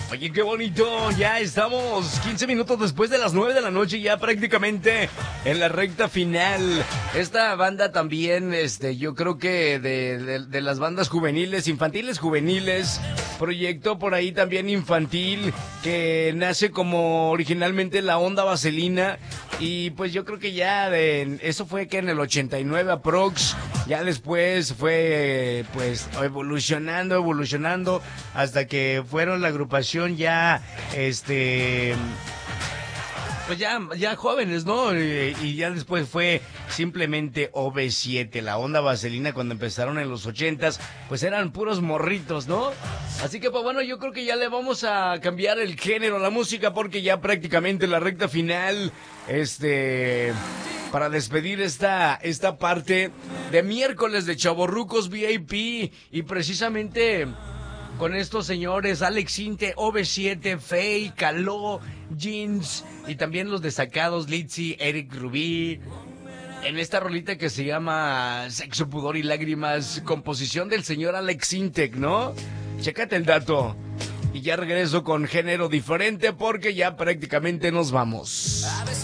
Oye, qué bonito, ya estamos 15 minutos después de las 9 de la noche, ya prácticamente en la recta final. Esta banda también, yo creo que de las bandas juveniles, infantiles juveniles, proyecto por ahí también infantil, que nace como originalmente La Onda Vaselina, y pues yo creo que ya eso fue que en el 89 aprox, ya después fue pues evolucionando, hasta que fueron la agrupación ya, pues ya jóvenes, ¿no? Y ya después fue simplemente OV7, La Onda Vaselina, cuando empezaron en los 80s, pues eran puros morritos, ¿no? Así que pues bueno, yo creo que ya le vamos a cambiar el género a la música, porque ya prácticamente la recta final, para despedir esta parte de miércoles de Chavorrucos VIP, y precisamente con estos señores, Alex Inte, OV7, Faye, Caló, Jeans, y también los destacados Litzy, Eric Rubí, en esta rolita que se llama Sexo, Pudor y Lágrimas, composición del señor Alex Intec, ¿no? Chécate el dato. Y ya regreso con género diferente, porque ya prácticamente nos vamos.